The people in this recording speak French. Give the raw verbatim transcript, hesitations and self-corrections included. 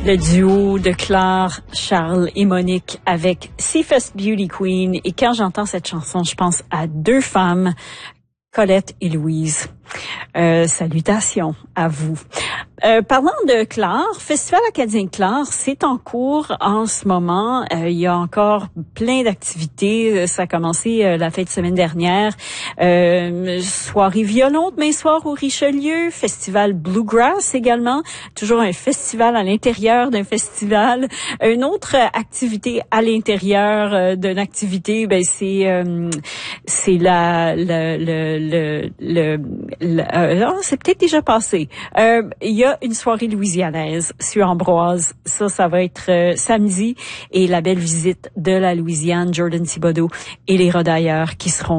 Le duo de Clare, Charles et Monique avec Seafest Beauty Queen. Et quand j'entends cette chanson, je pense à deux femmes, Colette et Louise. Euh, salutations à vous. Euh, parlant de Clare, Festival acadien Clare, c'est en cours en ce moment. Euh, il y a encore plein d'activités. Ça a commencé euh, la fin de semaine dernière. Euh, soirée violon demain soir au Richelieu. Festival Bluegrass également. Toujours un festival à l'intérieur d'un festival. Une autre activité à l'intérieur euh, d'une activité, ben c'est euh, c'est la le le le, le, le euh, oh, c'est peut-être déjà passé. Euh, il y a une soirée louisianaise sur Ambroise. Ça, ça va être euh, samedi. Et la belle visite de la Louisiane, Jordan Thibodeau et les Rodailleurs qui seront